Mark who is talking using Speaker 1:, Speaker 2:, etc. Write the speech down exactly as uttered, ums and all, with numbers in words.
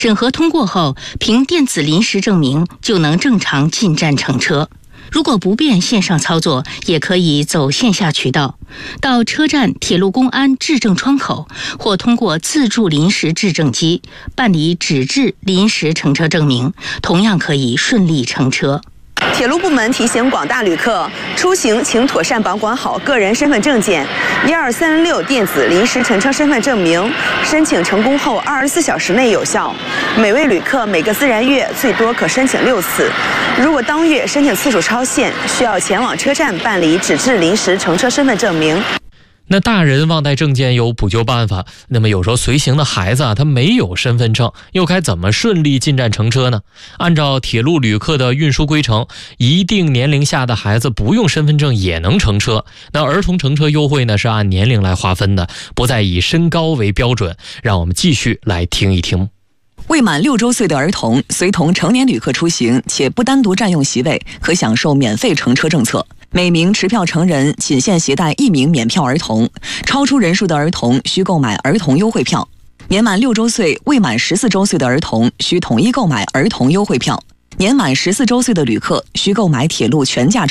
Speaker 1: 审核通过后，凭电子临时证明就能正常进站乘车。如果不便线上操作，也可以走线下渠道，到车站铁路公安质证窗口或通过自助临时质证机办理纸质临时乘车证明，同样可以顺利乘车。
Speaker 2: 铁路部门提醒广大旅客，出行请妥善保管好个人身份证件。一二三零六电子临时乘车身份证明申请成功后二十四小时内有效，每位旅客每个自然月最多可申请六次。如果当月申请次数超限，需要前往车站办理纸质临时乘车身份证明。
Speaker 3: 那大人忘带证件有补救办法，那么有时候随行的孩子啊，他没有身份证，又该怎么顺利进站乘车呢？按照铁路旅客的运输规程，一定年龄下的孩子不用身份证也能乘车。那儿童乘车优惠呢是按年龄来划分的，不再以身高为标准。让我们继续来听一听。
Speaker 4: 未满六周岁的儿童随同成年旅客出行，且不单独占用席位，可享受免费乘车政策。每名持票成人仅限携带一名免票儿童，超出人数的儿童需购买儿童优惠票。年满六周岁未满十四周岁的儿童需统一购买儿童优惠票。年满十四周岁的旅客需购买铁路全价